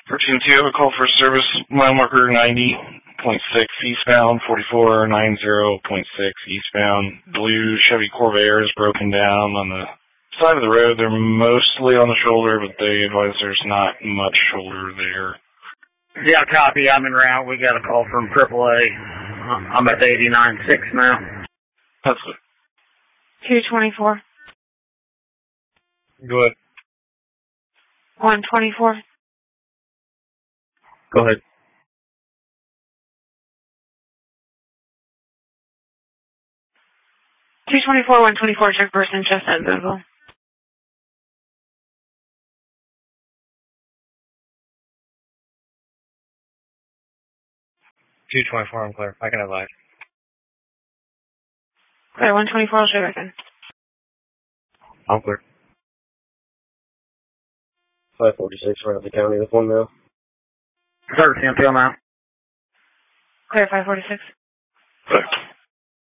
13-2, I have a call for service, mile marker 90.6 eastbound, 4490.6 eastbound. Blue Chevy Corvair is broken down on the side of the road. They're mostly on the shoulder, but they advise there's not much shoulder there. Yeah, copy. I'm en route. We got a call from AAA. I'm at 89.6 now. That's good. 224. Go ahead. 124. Go ahead. 224, 124, check person, chest at Google. 224, I'm clear. I can have live. Clear, 124, I'll show you back in. I'm clear. 546, right up the county with 1 mil. 13 until now. Clear, 546. Clear.